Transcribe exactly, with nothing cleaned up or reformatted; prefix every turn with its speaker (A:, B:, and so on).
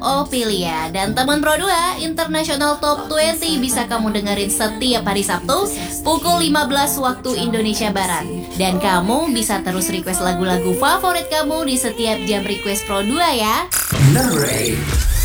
A: Opilia. Dan teman Pro dua, International Top dua puluh bisa kamu dengerin setiap hari Sabtu pukul lima belas waktu Indonesia Barat. Dan kamu bisa terus request lagu-lagu favorit kamu di setiap jam request Pro dua ya.
B: Number eight.